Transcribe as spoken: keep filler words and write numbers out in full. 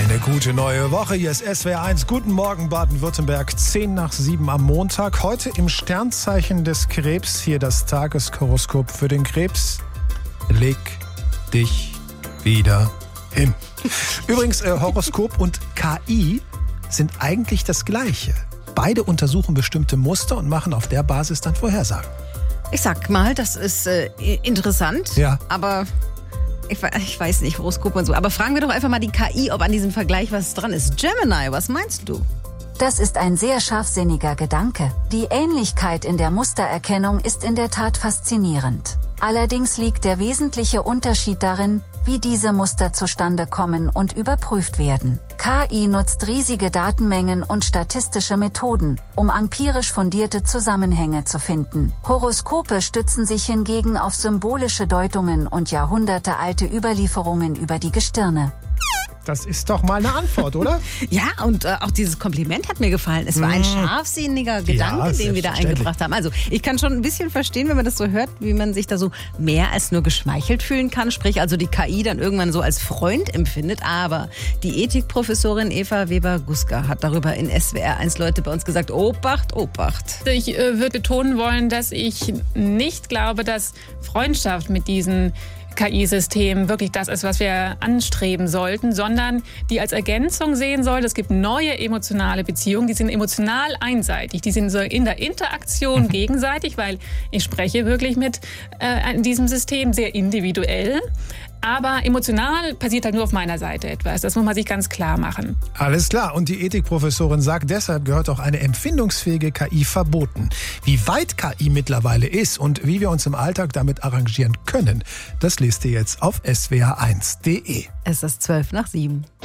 Eine gute neue Woche. Hier ist S W R eins. Guten Morgen, Baden-Württemberg. zehn nach sieben am Montag. Heute im Sternzeichen des Krebs. Hier das Tageshoroskop für den Krebs. Leg dich wieder hin. Übrigens, äh, Horoskop und K I sind eigentlich das Gleiche. Beide untersuchen bestimmte Muster und machen auf der Basis dann Vorhersagen. Ich sag mal, das ist äh, interessant, ja. aber ich, ich weiß nicht, Horoskop und so. Aber fragen wir doch einfach mal die K I, ob an diesem Vergleich was dran ist. Gemini, was meinst du? Das ist ein sehr scharfsinniger Gedanke. Die Ähnlichkeit in der Mustererkennung ist in der Tat faszinierend. Allerdings liegt der wesentliche Unterschied darin, wie diese Muster zustande kommen und überprüft werden. K I nutzt riesige Datenmengen und statistische Methoden, um empirisch fundierte Zusammenhänge zu finden. Horoskope stützen sich hingegen auf symbolische Deutungen und jahrhundertealte Überlieferungen über die Gestirne. Das ist doch mal eine Antwort, oder? Ja, und äh, auch dieses Kompliment hat mir gefallen. Es war ein scharfsinniger Gedanke, Ja, den wir da eingebracht haben. Also ich kann schon ein bisschen verstehen, wenn man das so hört, wie man sich da so mehr als nur geschmeichelt fühlen kann. Sprich, also die K I dann irgendwann so als Freund empfindet. Aber die Ethikprofessorin Eva Weber-Guska hat darüber in S W R eins Leute bei uns gesagt, Obacht, Obacht. Ich äh, würde betonen wollen, dass ich nicht glaube, dass Freundschaft mit diesen K I-System wirklich das ist, was wir anstreben sollten, sondern die als Ergänzung sehen soll. Es gibt neue emotionale Beziehungen, die sind emotional einseitig, die sind so in der Interaktion gegenseitig, weil ich spreche wirklich mit äh, diesem System sehr individuell. Aber emotional passiert halt nur auf meiner Seite etwas. Das muss man sich ganz klar machen. Alles klar. Und die Ethikprofessorin sagt, deshalb gehört auch eine empfindungsfähige K I verboten. Wie weit K I mittlerweile ist und wie wir uns im Alltag damit arrangieren können, das lest ihr jetzt auf S W R eins punkt de. Es ist zwölf nach sieben.